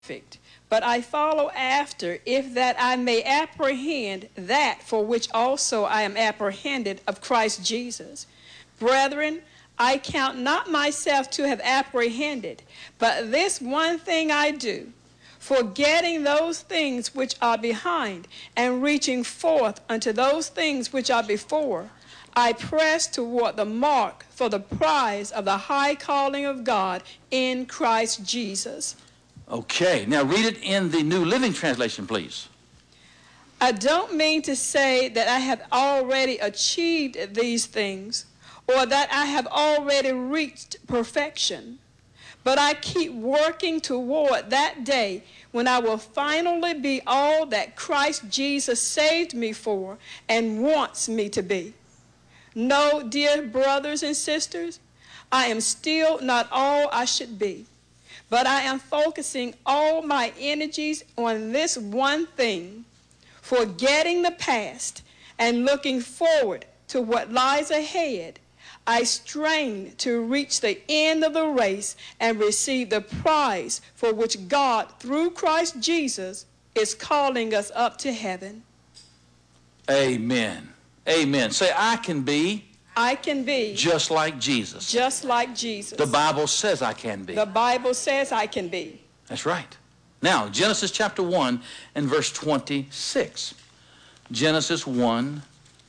perfect, but I follow after, if that I may apprehend that for which also I am apprehended of Christ Jesus. Brethren, I count not myself to have apprehended, but this one thing I do, forgetting those things which are behind, and reaching forth unto those things which are before, I press toward the mark for the prize of the high calling of God in Christ Jesus. Okay, now read it in the New Living Translation, please. I don't mean to say that I have already achieved these things, or that I have already reached perfection, but I keep working toward that day when I will finally be all that Christ Jesus saved me for and wants me to be. No, dear brothers and sisters, I am still not all I should be, but I am focusing all my energies on this one thing, forgetting the past and looking forward to what lies ahead. I strain to reach the end of the race and receive the prize for which God, through Christ Jesus, is calling us up to heaven. Amen. Amen. Say, I can be just like Jesus. Just like Jesus. The Bible says I can be. The Bible says I can be. That's right. Now, Genesis chapter 1 and verse 26. Genesis 1,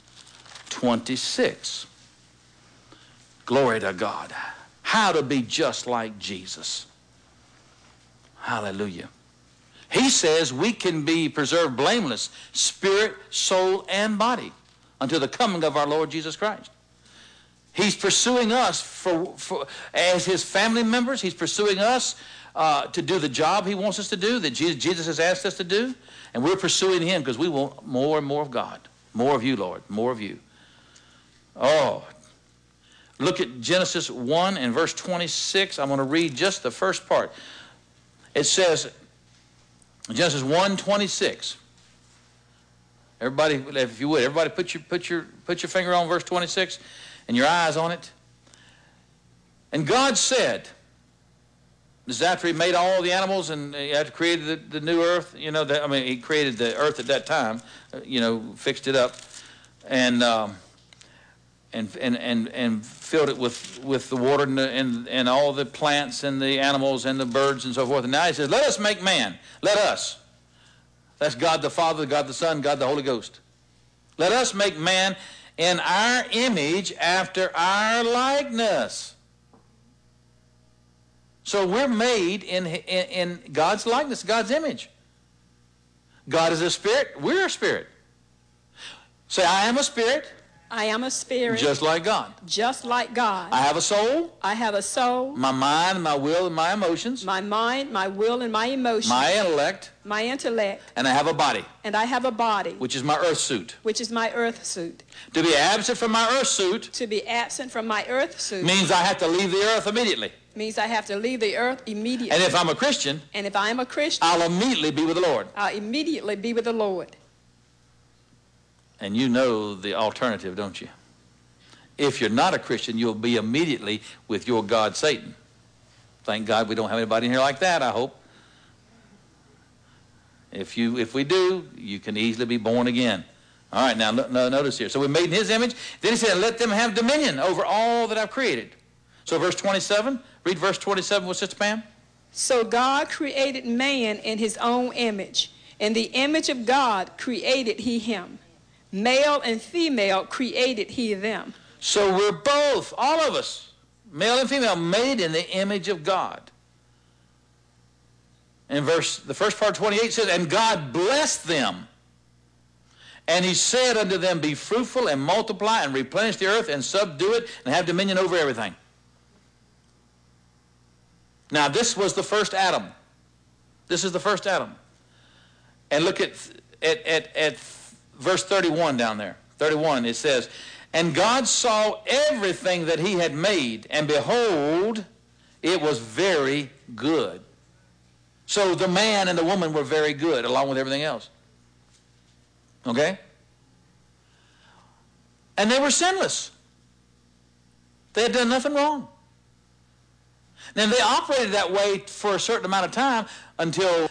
26. Glory to God. How to be just like Jesus. Hallelujah. He says we can be preserved blameless, spirit, soul, and body, until the coming of our Lord Jesus Christ. He's pursuing us as his family members. He's pursuing us to do the job he wants us to do, that Jesus has asked us to do. And we're pursuing him because we want more and more of God. More of you, Lord. More of you. Oh, look at Genesis 1 and verse 26. I'm going to read just the first part. It says, Genesis 1:26. Everybody, if you would, everybody put your finger on verse 26 and your eyes on it. And God said, this is after he made all the animals and he had created the new earth, he created the earth at that time, fixed it up and filled it with the water and all the plants and the animals and the birds and so forth. And now he says, let us make man. Let us. That's God the Father, God the Son, God the Holy Ghost. Let us make man in our image after our likeness. So we're made in God's likeness, God's image. God is a spirit. We're a spirit. Say, I am a spirit. I am a spirit. Just like God. Just like God. I have a soul. I have a soul. My mind, my will, and my emotions. My mind, my will, and my emotions. My intellect. My intellect. And I have a body. And I have a body. Which is my earth suit. Which is my earth suit. To be absent from my earth suit. To be absent from my earth suit. Means I have to leave the earth immediately. Means I have to leave the earth immediately. And if I'm a Christian. And if I am a Christian. I'll immediately be with the Lord. I'll immediately be with the Lord. And you know the alternative, don't you? If you're not a Christian, you'll be immediately with your God, Satan. Thank God we don't have anybody in here like that, I hope. If we do, you can easily be born again. All right, now notice here. So we're made in his image. Then he said, let them have dominion over all that I've created. So verse 27, read verse 27 with Sister Pam. So God created man in his own image. In the image of God created he him. Male and female created he them. So we're both, all of us, male and female, made in the image of God. And the first part of 28 says, and God blessed them. And he said unto them, be fruitful and multiply and replenish the earth and subdue it and have dominion over everything. Now this was the first Adam. This is the first Adam. And look at verse 31 down there. 31, it says, and God saw everything that he had made, and behold, it was very good. So the man and the woman were very good, along with everything else. Okay? And they were sinless. They had done nothing wrong. And they operated that way for a certain amount of time until